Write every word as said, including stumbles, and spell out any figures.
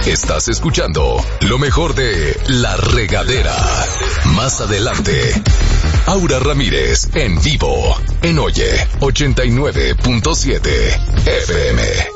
Estás escuchando lo mejor de La Regadera. Más adelante, Aura Ramírez en vivo en Oye ochenta y nueve punto siete F M.